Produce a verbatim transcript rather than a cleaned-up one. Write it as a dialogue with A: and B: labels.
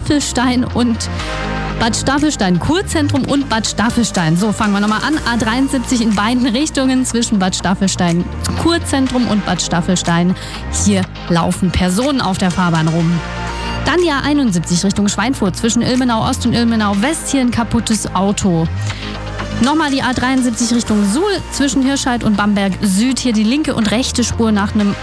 A: Staffelstein und Bad Staffelstein Kurzentrum und Bad Staffelstein. So, fangen wir nochmal an. A dreiundsiebzig in beiden Richtungen zwischen Bad Staffelstein Kurzentrum und Bad Staffelstein. Hier laufen Personen auf der Fahrbahn rum. Dann die A einundsiebzig Richtung Schweinfurt zwischen Ilmenau Ost und Ilmenau West. Hier ein kaputtes Auto. Nochmal die A dreiundsiebzig Richtung Suhl zwischen Hirscheid und Bamberg Süd. Hier die linke und rechte Spur nach einem